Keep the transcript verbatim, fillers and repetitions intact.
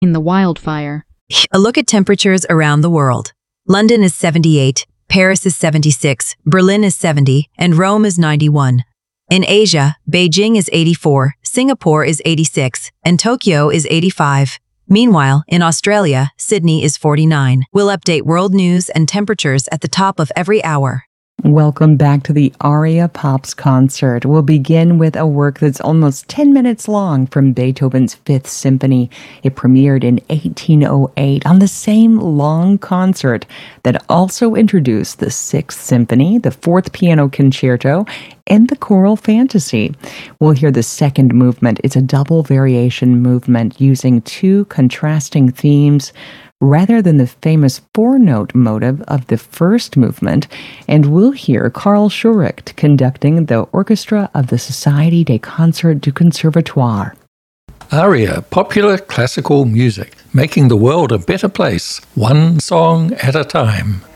in the wildfire. A look at temperatures around the world. London is seventy-eight, Paris is seventy-six, Berlin is seventy, and Rome is ninety-one. In Asia, Beijing is eighty-four, Singapore is eighty-six, and Tokyo is eighty-five. Meanwhile, in Australia, Sydney is forty-nine. We'll update world news and temperatures at the top of every hour. Welcome back to the Aria Pops concert. We'll begin with a work that's almost ten minutes long from Beethoven's Fifth Symphony. It premiered in eighteen oh eight on the same long concert that also introduced the Sixth Symphony, the Fourth Piano Concerto, and the Choral Fantasy. We'll hear the second movement. It's a double variation movement using two contrasting themes rather than the famous four-note motive of the first movement, and we'll hear Karl Schuricht conducting the orchestra of the Société des Concerts du Conservatoire. Aria, popular classical music, making the world a better place, one song at a time.